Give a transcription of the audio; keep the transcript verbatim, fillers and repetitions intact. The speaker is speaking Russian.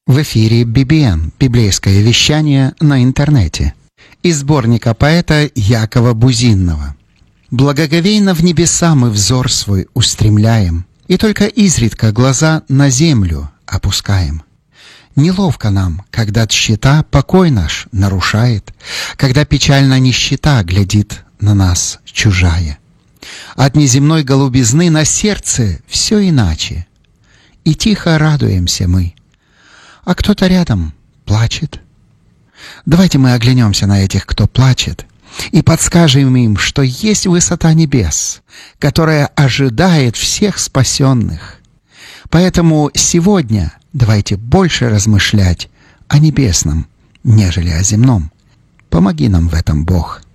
В эфире би би эн, библейское вещание на интернете. Из сборника поэта Якова Бузинного. «Благоговейно в небеса мы взор свой устремляем, и только изредка глаза на землю опускаем. Неловко нам, когда тщета покой наш нарушает, когда печальна нищета глядит на нас чужая. От неземной голубизны на сердце все иначе, и тихо радуемся мы, а кто-то рядом плачет. Давайте мы оглянемся на этих, кто плачет, и подскажем им, что есть высота небес, которая ожидает всех спасенных. Поэтому сегодня давайте больше размышлять о небесном, нежели о земном. Помоги нам в этом, Бог».